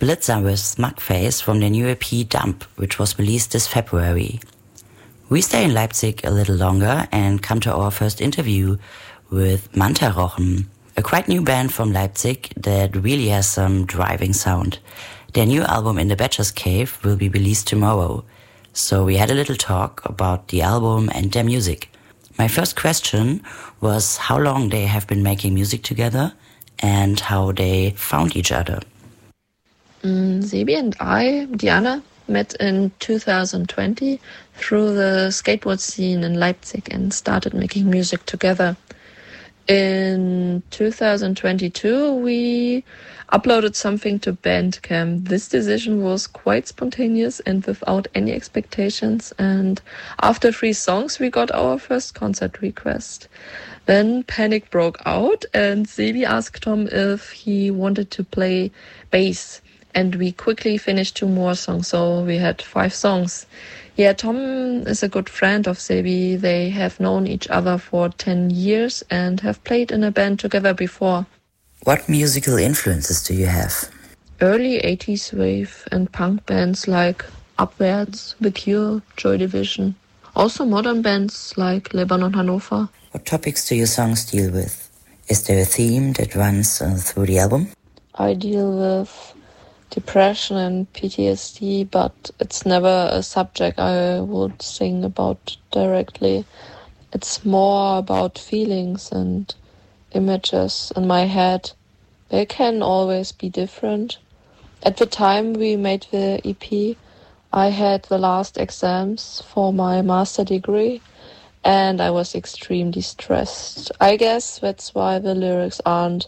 Blitzer with Smugface from their new EP Dump, which was released this February. We stay in Leipzig a little longer and come to our first interview with Mantarochen, a quite new band from Leipzig that really has some driving sound. Their new album In the Badger's Cave will be released tomorrow, so we had a little talk about the album and their music. My first question was how long they have been making music together and how they found each other. Sebi and I, Diana, met in 2020 through the skateboard scene in Leipzig and started making music together. In 2022, we uploaded something to Bandcamp. This decision was quite spontaneous and without any expectations. And after 3 songs, we got our first concert request. Then panic broke out and Sebi asked Tom if he wanted to play bass. And we quickly finished 2 more songs, so we had 5 songs. Yeah, Tom is a good friend of Sebi. They have known each other for 10 years and have played in a band together before. What musical influences do you have? Early 80s wave and punk bands like Abwärts, The Cure, Joy Division. Also modern bands like Lebanon Hannover. What topics do your songs deal with? Is there a theme that runs through the album? I deal with depression and PTSD, but it's never a subject I would sing about directly. It's more about feelings and images in my head. They can always be different. At the time we made the EP, I had the last exams for my master degree and I was extremely stressed. I guess that's why the lyrics aren't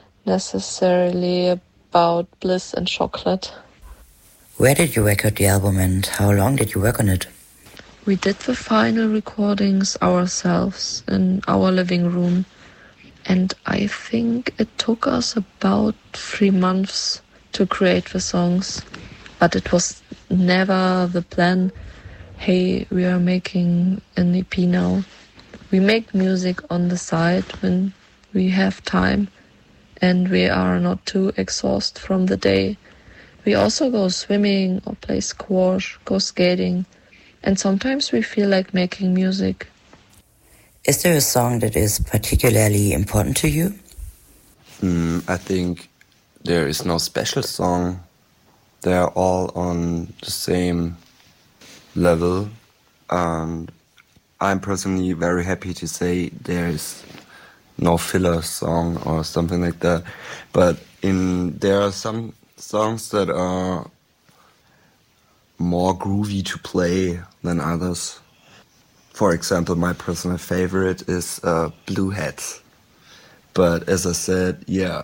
necessarily about bliss and chocolate. Where did you record the album and how long did you work on it? We did the final recordings ourselves in our living room, and I think it took us about 3 months to create the songs. But it was never the plan, hey, we are making an EP now. We make music on the side when we have time and we are not too exhausted from the day. We also go swimming or play squash, go skating, and sometimes we feel like making music. Is there a song that is particularly important to you? I think there is no special song. They're all on the same level, and I'm personally very happy to say there is no filler song or something like that. But there are some songs that are more groovy to play than others. For example, my personal favorite is Blue Hats. But as I said, yeah,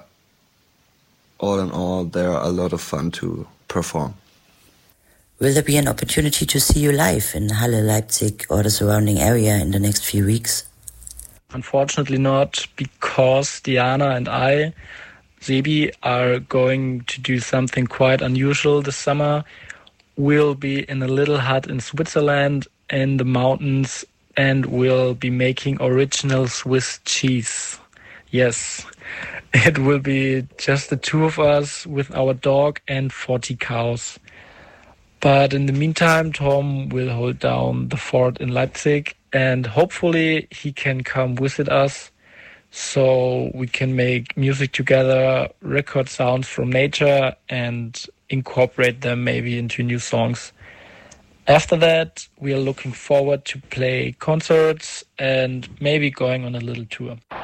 all in all, they are a lot of fun to perform. Will there be an opportunity to see you live in Halle, Leipzig or the surrounding area in the next few weeks? Unfortunately not, because Diana and I, Sebi, are going to do something quite unusual this summer. We'll be in a little hut in Switzerland in the mountains and we'll be making original Swiss cheese. Yes, it will be just the 2 of us with our dog and 40 cows. But in the meantime, Tom will hold down the fort in Leipzig and hopefully he can come visit us so we can make music together, record sounds from nature and incorporate them maybe into new songs. After that, we are looking forward to play concerts and maybe going on a little tour.